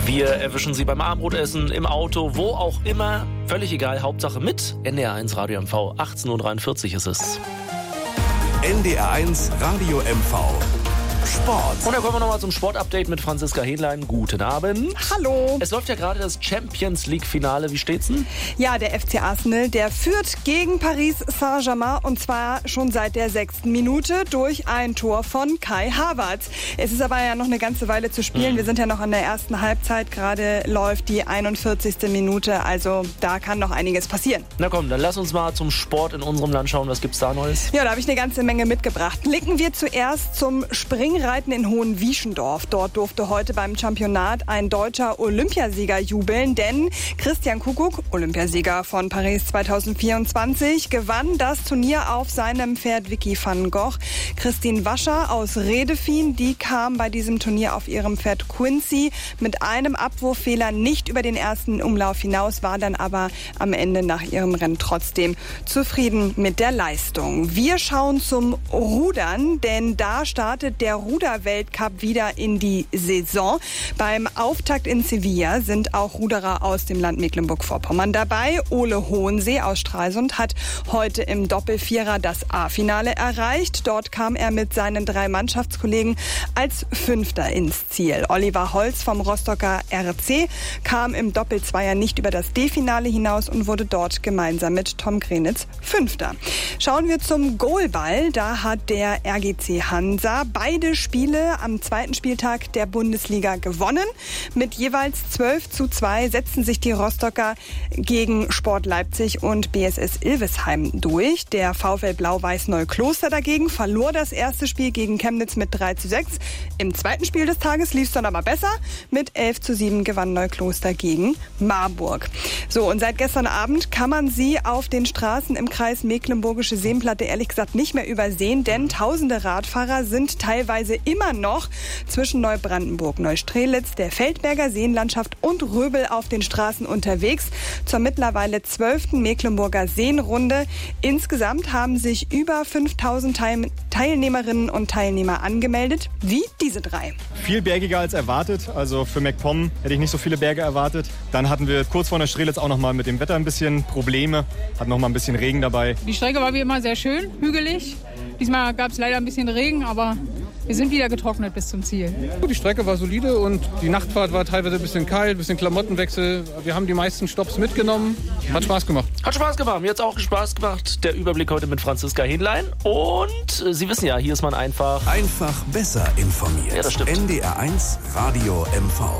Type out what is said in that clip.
Wir erwischen Sie beim Abendbrotessen, im Auto, wo auch immer. Völlig egal, Hauptsache mit NDR1 Radio MV. 18.43 Uhr ist es. NDR1 Radio MV. Sport. Und dann kommen wir nochmal zum Sportupdate mit Franziska Hedlein. Guten Abend. Hallo. Es läuft ja gerade das Champions League-Finale. Wie steht's denn? Ja, der FC Arsenal, der führt gegen Paris Saint-Germain und zwar schon seit der 6. Minute durch ein Tor von Kai Havertz. Es ist aber ja noch eine ganze Weile zu spielen. Wir sind ja noch an der ersten Halbzeit. Gerade läuft die 41. Minute. Also da kann noch einiges passieren. Na komm, dann lass uns mal zum Sport in unserem Land schauen. Was gibt's da Neues? Ja, da habe ich eine ganze Menge mitgebracht. Blicken wir zuerst zum Springreiten in Hohenwieschendorf. Dort durfte heute beim Championat ein deutscher Olympiasieger jubeln, denn Christian Kuckuck, Olympiasieger von Paris 2024, gewann das Turnier auf seinem Pferd Vicky van Gogh. Christine Wascher aus Redefien, die kam bei diesem Turnier auf ihrem Pferd Quincy mit einem Abwurffehler nicht über den ersten Umlauf hinaus, war dann aber am Ende nach ihrem Rennen trotzdem zufrieden mit der Leistung. Wir schauen zum Rudern, denn da startet der Ruder-Weltcup wieder in die Saison. Beim Auftakt in Sevilla sind auch Ruderer aus dem Land Mecklenburg-Vorpommern dabei. Ole Hohensee aus Stralsund hat heute im Doppelvierer das A-Finale erreicht. Dort kam er mit seinen 3 Mannschaftskollegen als Fünfter ins Ziel. Oliver Holz vom Rostocker RC kam im Doppelzweier nicht über das D-Finale hinaus und wurde dort gemeinsam mit Tom Grenitz Fünfter. Schauen wir zum Goalball. Da hat der RGC Hansa beide Spiele am 2. Spieltag der Bundesliga gewonnen. Mit jeweils 12:2 setzten sich die Rostocker gegen Sport Leipzig und BSS Ilvesheim durch. Der VfL Blau-Weiß Neukloster dagegen verlor das erste Spiel gegen Chemnitz mit 3:6. Im zweiten Spiel des Tages lief es dann aber besser. Mit 11:7 gewann Neukloster gegen Marburg. So, und seit gestern Abend kann man sie auf den Straßen im Kreis Mecklenburgische Seenplatte ehrlich gesagt nicht mehr übersehen, denn tausende Radfahrer sind teilweise immer noch zwischen Neubrandenburg, Neustrelitz, der Feldberger Seenlandschaft und Röbel auf den Straßen unterwegs zur mittlerweile 12. Mecklenburger Seenrunde. Insgesamt haben sich über 5000 Teilnehmerinnen und Teilnehmer angemeldet, wie diese 3. Viel bergiger als erwartet, also für MacPom hätte ich nicht so viele Berge erwartet. Dann hatten wir kurz vor Neustrelitz auch noch mal mit dem Wetter ein bisschen Probleme, hatten noch mal ein bisschen Regen dabei. Die Strecke war wie immer sehr schön, hügelig. Diesmal gab es leider ein bisschen Regen, aber wir sind wieder getrocknet bis zum Ziel. Die Strecke war solide und die Nachtfahrt war teilweise ein bisschen kalt, ein bisschen Klamottenwechsel. Wir haben die meisten Stopps mitgenommen. Hat Spaß gemacht. Hat Spaß gemacht. Mir hat's auch Spaß gemacht. Der Überblick heute mit Franziska Hedlein. Und Sie wissen ja, hier ist man einfach besser informiert. Ja, das stimmt. NDR1 Radio MV.